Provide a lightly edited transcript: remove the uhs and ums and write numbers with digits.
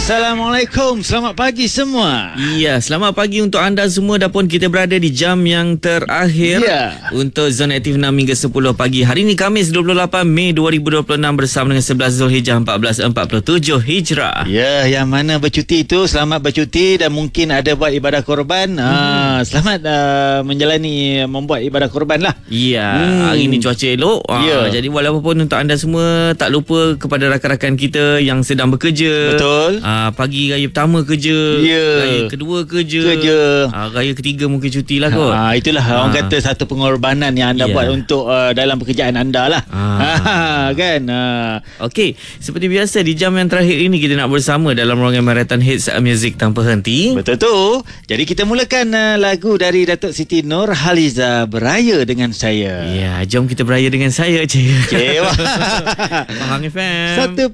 Assalamualaikum, selamat pagi semua. Ya, selamat pagi untuk anda semua. Dan pun kita berada di jam yang terakhir untuk Zona Aktif 6 hingga 10 pagi. Hari ini Khamis 28 Mei 2026 bersama dengan 11 Zulhijjah 1447 Hijrah. Ya, yang mana bercuti itu selamat bercuti dan mungkin ada buat ibadah korban. Selamat membuat ibadah korban lah. Ya, hari ini cuaca elok. Jadi walaupun untuk anda semua, tak lupa kepada rakan-rakan kita yang sedang bekerja. Betul. Pagi raya pertama kerja, raya kedua kerja. Raya ketiga mungkin cuti lah kot. Itulah orang kata satu pengorbanan yang anda buat untuk dalam pekerjaan anda lah. Kan? Okey, seperti biasa di jam yang terakhir ini kita nak bersama dalam ruangan marathon hits music tanpa henti. Betul tu. Jadi kita mulakan lagu dari Datuk Siti Nurhaliza, Beraya Dengan Saya. Ya, jom kita beraya dengan saya, Cik. Okay, Pahang FM 101.3